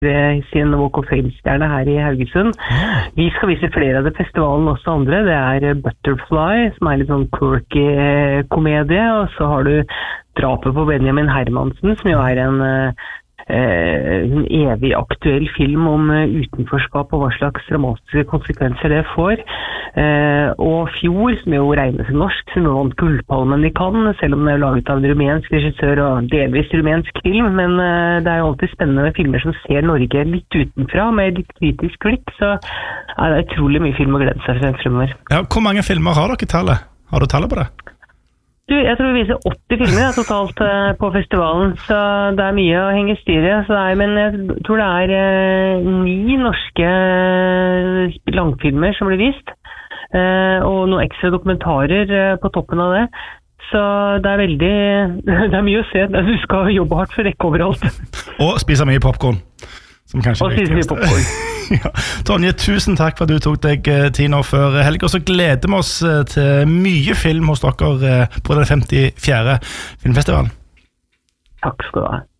sin Walk of Fame-stjerne her i Haugesund. Vi skal vise flere av det festivalen, også andre. Det Butterfly, som litt sånn quirky komedie, og så har du Drapet på Benjamin Hermansen, som jo en evig aktuell film om utenforskap og hva slags dramatiske konsekvenser det får. Og Fjord, som jo regnes som norsk, som vant Gullpalmen i Cannes, selv om det laget av en rumensk regissør og delvis rumensk film, men det jo alltid spennende filmer som ser Norge litt utenfra, med litt kritisk blikk, så det utrolig mye film å glede seg fremover. Ja, hvor mange filmer har dere tallet? Har du tallet på det? Jeg tror vi viser 80 filmer totalt på festivalen, så det mye å henge styr i. Men jeg tror det 9 norske langfilmer som blir vist, og noen ekstra dokumentarer på toppen av det. Så det veldig, det mye å se. Du skal jobbe hardt for å rekke overalt. Og spise mye popcorn. Og spise mye popcorn. Ja. Tonje, tusen takk for at du tok deg tid nå før helg, og så gleder vi oss til mye film hos dere på den 54. filmfestivalen. Takk skal du ha.